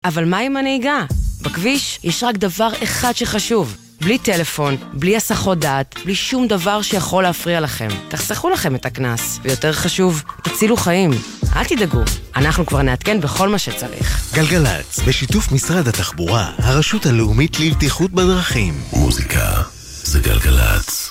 אבל מה עם הנהיגה? בכביש יש רק דבר אחד שחשוב. בלי טלפון, בלי הסחות דעת, בלי שום דבר שיכול להפריע לכם. תחסכו לכם את הכנס. ויותר חשוב, תצילו חיים. אל תדאגו, אנחנו כבר נעדכן בכל מה שצריך. גלגלץ, בשיתוף משרד התחבורה, הרשות הלאומית לבטיחות בדרכים. מוזיקה זה גלגלץ.